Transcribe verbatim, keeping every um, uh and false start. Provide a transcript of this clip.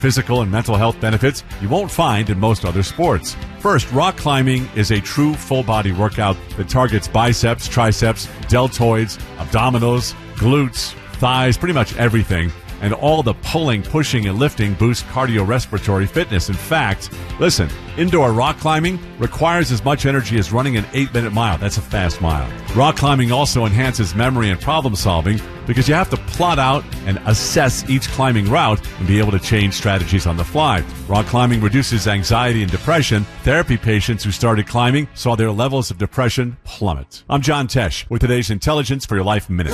physical and mental health benefits you won't find in most other sports. First, rock climbing is a true full-body workout that targets biceps, triceps, deltoids, abdominals, glutes, thighs, pretty much everything. And all the pulling, pushing, and lifting boosts cardiorespiratory fitness. In fact, listen, indoor rock climbing requires as much energy as running an eight-minute mile. That's a fast mile. Rock climbing also enhances memory and problem solving because you have to plot out and assess each climbing route and be able to change strategies on the fly. Rock climbing reduces anxiety and depression. Therapy patients who started climbing saw their levels of depression plummet. I'm John Tesh with today's Intelligence for Your Life Minute.